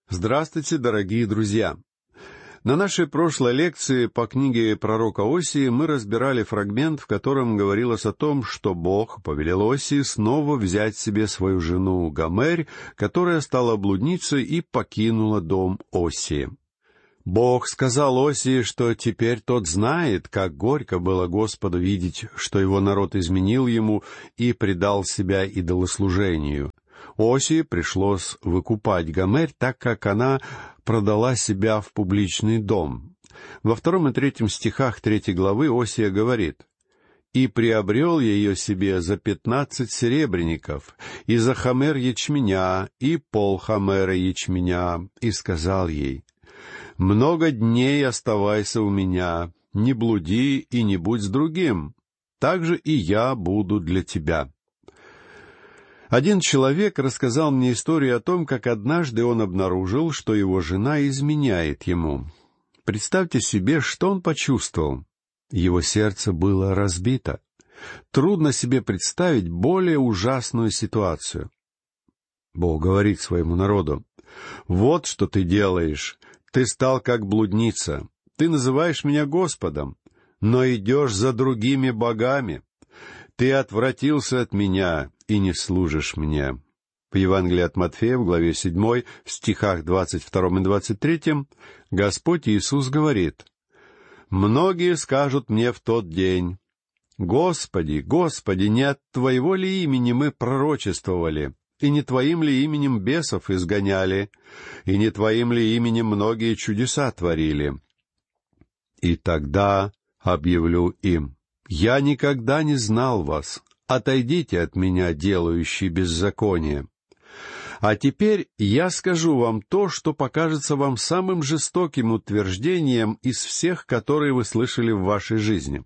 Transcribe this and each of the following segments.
Здравствуйте, дорогие друзья! На нашей прошлой лекции по книге пророка Осии мы разбирали фрагмент, в котором говорилось о том, что Бог повелел Осии снова взять себе свою жену Гомерь, которая стала блудницей и покинула дом Осии. Бог сказал Осии, что теперь тот знает, как горько было Господу видеть, что его народ изменил ему и предал себя идолослужению. Осии пришлось выкупать Гомерь, так как она продала себя в публичный дом. Во 2 и 3 стихах 3 главы Осия говорит: «И приобрел я ее себе за 15 серебряников, и за хомер ячменя, и полхомера ячменя, и сказал ей: много дней оставайся у меня, не блуди и не будь с другим, так же и я буду для тебя». Один человек рассказал мне историю о том, как однажды он обнаружил, что его жена изменяет ему. Представьте себе, что он почувствовал. Его сердце было разбито. Трудно себе представить более ужасную ситуацию. Бог говорит своему народу: «Вот что ты делаешь. Ты стал как блудница. Ты называешь меня Господом, но идешь за другими богами. Ты отвратился от меня и не служишь мне». В Евангелии от Матфея, в главе 7, в стихах 22 и 23, Господь Иисус говорит: «Многие скажут мне в тот день: Господи, Господи, не от Твоего ли имени мы пророчествовали, и не Твоим ли именем бесов изгоняли, и не Твоим ли именем многие чудеса творили? И тогда объявлю им: я никогда не знал вас. Отойдите от меня, делающие беззаконие. А теперь я скажу вам то, что покажется вам самым жестоким утверждением из всех, которые вы слышали в вашей жизни.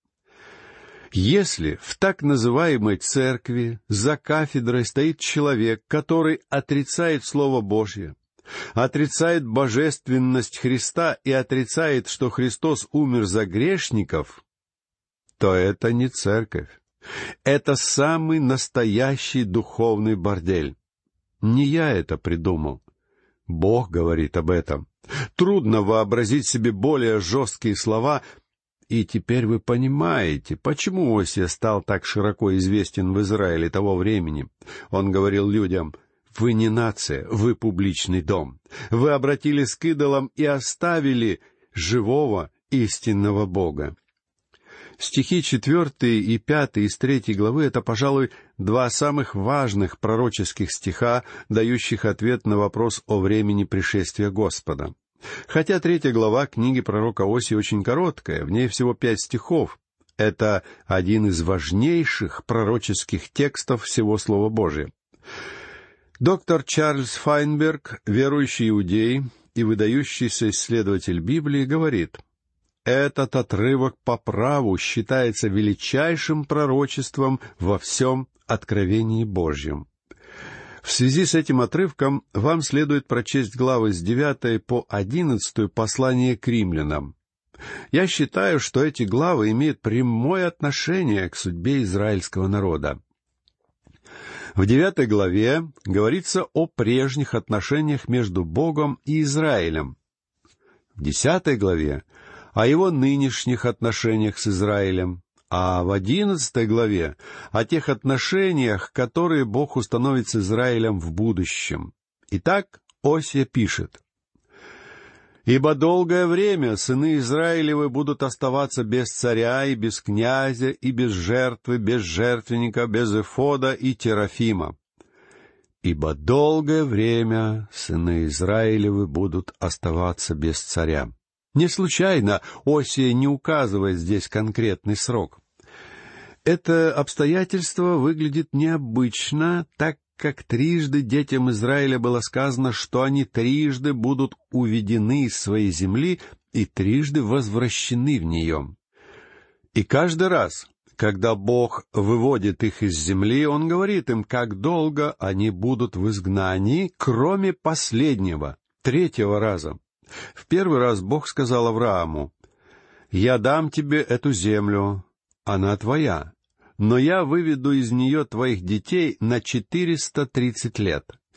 Если в так называемой церкви за кафедрой стоит человек, который отрицает Слово Божье, отрицает божественность Христа и отрицает, что Христос умер за грешников, то это не церковь. Это самый настоящий духовный бордель. Не я это придумал. Бог говорит об этом. Трудно вообразить себе более жесткие слова, и теперь вы понимаете, почему Осия стал так широко известен в Израиле того времени. Он говорил людям: «Вы не нация, вы публичный дом. Вы обратились к идолам и оставили живого истинного Бога». Стихи 4 и 5 из 3 главы — это, пожалуй, два самых важных пророческих стиха, дающих ответ на вопрос о времени пришествия Господа. Хотя 3 глава книги пророка Осии очень короткая, в ней всего 5 стихов. Это один из важнейших пророческих текстов всего Слова Божия. Доктор Чарльз Файнберг, верующий иудей и выдающийся исследователь Библии, говорит: этот отрывок по праву считается величайшим пророчеством во всем откровении Божьем. В связи с этим отрывком вам следует прочесть главы с 9 по 11 послания к римлянам. Я считаю, что эти главы имеют прямое отношение к судьбе израильского народа. В 9 главе говорится о прежних отношениях между Богом и Израилем. В 10 главе о его нынешних отношениях с Израилем, а в 11 главе о тех отношениях, которые Бог установит с Израилем в будущем. Итак, Осия пишет: «Ибо долгое время сыны Израилевы будут оставаться без царя и без князя, и без жертвы, без жертвенника, без эфода и терафима. Ибо долгое время сыны Израилевы будут оставаться без царя». Не случайно Осия не указывает здесь конкретный срок. Это обстоятельство выглядит необычно, так как трижды детям Израиля было сказано, что они трижды будут уведены из своей земли и трижды возвращены в нее. И каждый раз, когда Бог выводит их из земли, Он говорит им, как долго они будут в изгнании, кроме последнего, 3-го раза. В первый раз Бог сказал Аврааму: «Я дам тебе эту землю, она твоя, но я выведу из нее твоих детей на 430 лет.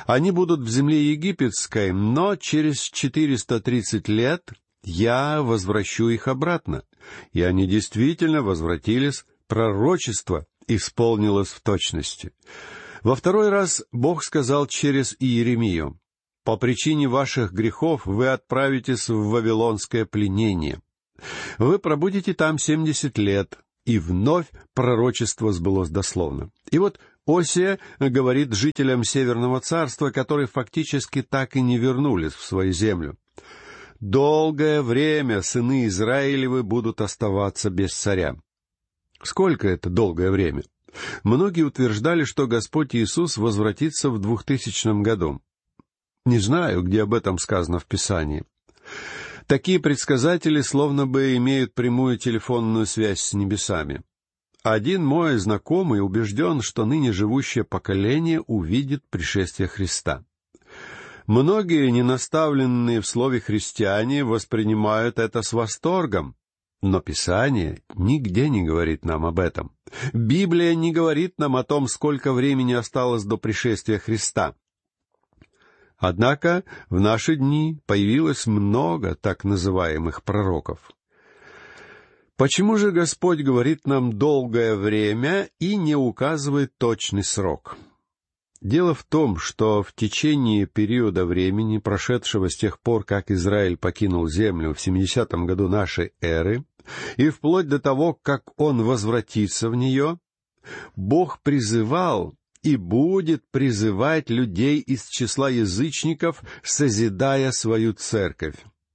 Они будут в земле египетской, но через 430 лет я возвращу их обратно. И они действительно возвратились, пророчество исполнилось в точности. Во второй раз Бог сказал через Иеремию: «По причине ваших грехов вы отправитесь в вавилонское пленение. Вы пробудете там 70 лет». И вновь пророчество сбылось дословно. И вот Осия говорит жителям Северного царства, которые фактически так и не вернулись в свою землю: «Долгое время сыны Израилевы будут оставаться без царя». Сколько это долгое время? Многие утверждали, что Господь Иисус возвратится в 2000 году. Не знаю, где об этом сказано в Писании. Такие предсказатели словно бы имеют прямую телефонную связь с небесами. Один мой знакомый убежден, что ныне живущее поколение увидит пришествие Христа. Многие, ненаставленные в слове христиане, воспринимают это с восторгом, но Писание нигде не говорит нам об этом. Библия не говорит нам о том, сколько времени осталось до пришествия Христа. Однако в наши дни появилось много так называемых пророков. Почему же Господь говорит нам «долгое время» и не указывает точный срок? Дело в том, что в течение периода времени, прошедшего с тех пор, как Израиль покинул землю в 70-м году нашей эры, и вплоть до того, как он возвратится в нее, Бог призывал и будет призывать людей из числа язычников, созидая свою церковь.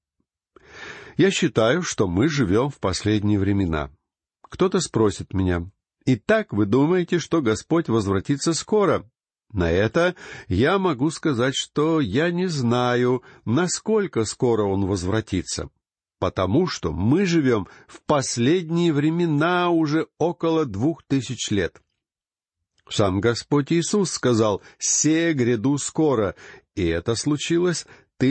Я считаю, что мы живем в последние времена. Кто-то спросит меня: «Итак, вы думаете, что Господь возвратится скоро?» На это я могу сказать, что я не знаю, насколько скоро Он возвратится, потому что мы живем в последние времена уже около 2000 лет. Сам Господь Иисус сказал: «Се гряду скоро», и это случилось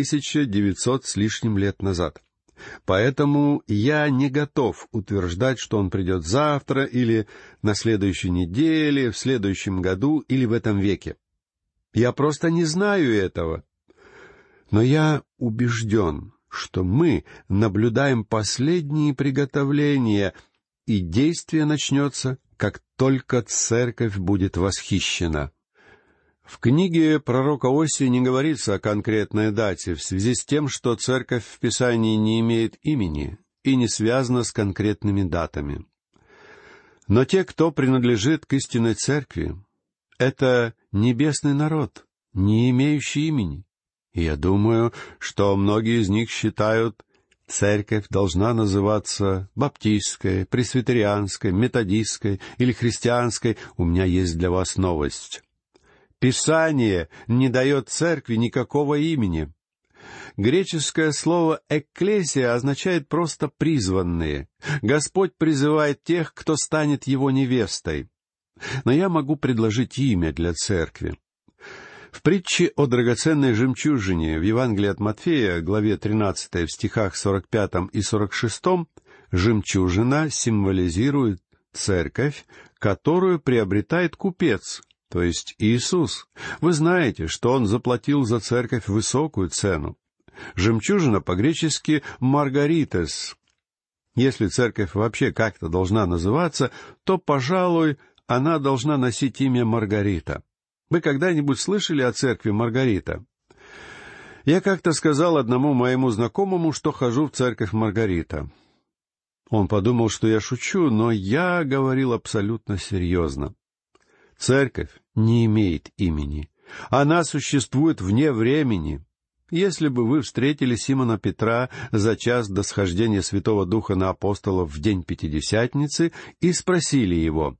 1900 с лишним лет назад. Поэтому я не готов утверждать, что Он придет завтра или на следующей неделе, в следующем году или в этом веке. Я просто не знаю этого. Но я убежден, что мы наблюдаем последние приготовления, и действие начнется, как только церковь будет восхищена. В книге пророка Осии не говорится о конкретной дате, в связи с тем, что церковь в Писании не имеет имени и не связана с конкретными датами. Но те, кто принадлежит к истинной церкви, это небесный народ, не имеющий имени. И я думаю, что многие из них считают, церковь должна называться баптистской, пресвитерианской, методистской или христианской. У меня есть для вас новость. Писание не дает церкви никакого имени. Греческое слово «экклесия» означает просто «призванные». Господь призывает тех, кто станет Его невестой. Но я могу предложить имя для церкви. В притче о драгоценной жемчужине в Евангелии от Матфея, главе 13, в стихах 45 и 46, жемчужина символизирует церковь, которую приобретает купец, то есть Иисус. Вы знаете, что Он заплатил за церковь высокую цену. Жемчужина по-гречески «маргаритес». Если церковь вообще как-то должна называться, то, пожалуй, она должна носить имя Маргарита. Вы когда-нибудь слышали о церкви Маргарита? Я как-то сказал одному моему знакомому, что хожу в церковь Маргарита. Он подумал, что я шучу, но я говорил абсолютно серьезно. Церковь не имеет имени. Она существует вне времени. Если бы вы встретили Симона Петра за час до схождения Святого Духа на апостолов в день Пятидесятницы и спросили его: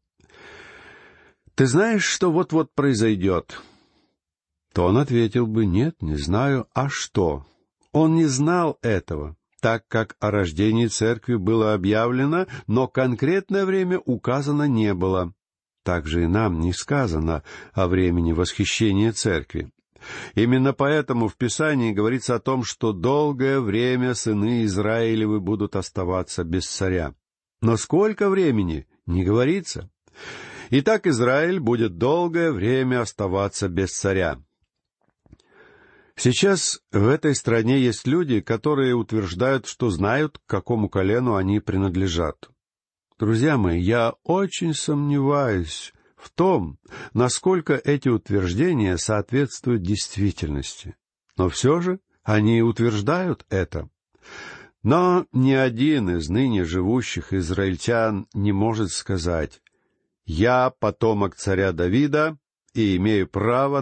«Ты знаешь, что вот-вот произойдет?» то он ответил бы: «Нет, не знаю, а что?» Он не знал этого, так как о рождении церкви было объявлено, но конкретное время указано не было. Также и нам не сказано о времени восхищения церкви. Именно поэтому в Писании говорится о том, что долгое время сыны Израилевы будут оставаться без царя. Но сколько времени, не говорится. Итак, Израиль будет долгое время оставаться без царя. Сейчас в этой стране есть люди, которые утверждают, что знают, к какому колену они принадлежат. Друзья мои, я очень сомневаюсь в том, насколько эти утверждения соответствуют действительности. Но все же они утверждают это. Но ни один из ныне живущих израильтян не может сказать: «Я потомок царя Давида и имею право